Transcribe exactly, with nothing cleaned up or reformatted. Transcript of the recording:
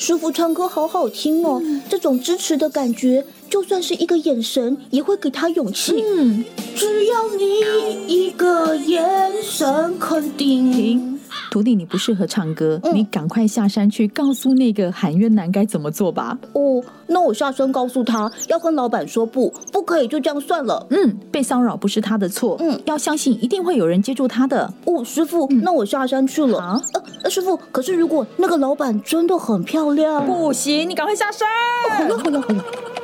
师傅唱歌好好听哦，嗯、这种支持的感觉，就算是一个眼神，也会给他勇气。嗯，只要你一个眼神肯定。 徒弟，你不适合唱歌，嗯、你赶快下山去告诉那个喊冤男该怎么做吧。 哦，那我下山告诉他，要跟老板说不，不可以就这样算了。 嗯，被骚扰不是他的错，嗯，要相信一定会有人接住他的。 哦，师傅，嗯、那我下山去了。啊，呃，师傅，可是如果那个老板真的很漂亮， 不行，你赶快下山。 哦，好了好了好了。